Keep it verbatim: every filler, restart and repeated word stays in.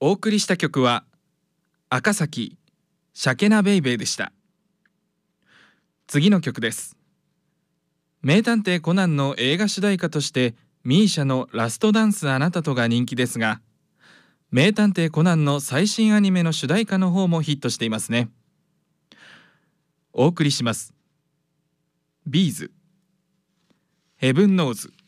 お送りした曲は赤崎シャケナベイベーでした。次の曲です。名探偵コナンの映画主題歌としてミーシャのラストダンスあなたとが人気ですが、名探偵コナンの最新アニメの主題歌の方もヒットしていますね。お送りします。ビーズヘブンノーズ。